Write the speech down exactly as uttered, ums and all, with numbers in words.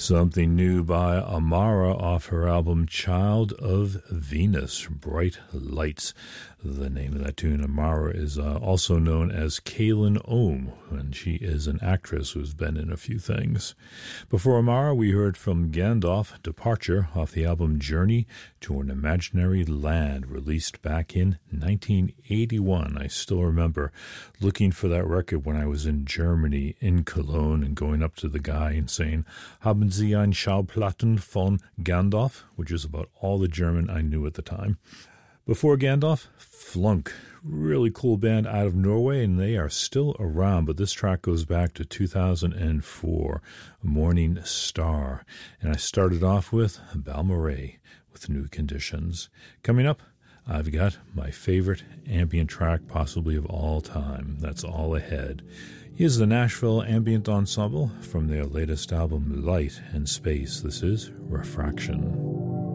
Something new by Amara off her album Child of Venus, Bright Lights. The name of that tune. Amara is uh, also known as Kaylin Ohm, and she is an actress who's been in a few things. Before Amara, we heard from Gandalf, Departure, off the album Journey to an Imaginary Land, released back in nineteen eighty-one. I still remember looking for that record when I was in Germany, in Cologne, and going up to the guy and saying, "Haben Sie ein Schallplatten von Gandalf?" which is about all the German I knew at the time. Before Gandalf, Flunk, really cool band out of Norway, and they are still around, but this track goes back to two thousand four, Morning Star. And I started off with Balmorhea with New Conditions. Coming up, I've got my favorite ambient track possibly of all time. That's All Ahead. Here's the Nashville Ambient Ensemble from their latest album, Light and Space. This is Refraction.